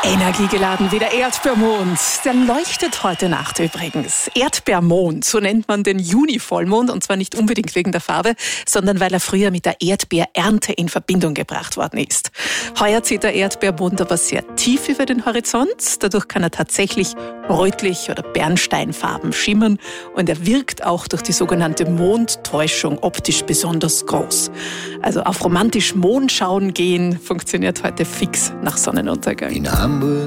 Energiegeladen wie der Erdbeermond. Der leuchtet heute Nacht übrigens. Erdbeermond, so nennt man den Juni-Vollmond. Und zwar nicht unbedingt wegen der Farbe, sondern weil er früher mit der Erdbeerernte in Verbindung gebracht worden ist. Heuer zieht der Erdbeermond aber sehr tief über den Horizont. Dadurch kann er tatsächlich rötlich- oder bernsteinfarben schimmern. Und er wirkt auch durch die sogenannte Mondtäuschung optisch besonders groß. Also auf romantisch Mondschauen gehen funktioniert heute fix nach Sonnenuntergang. In Hamburg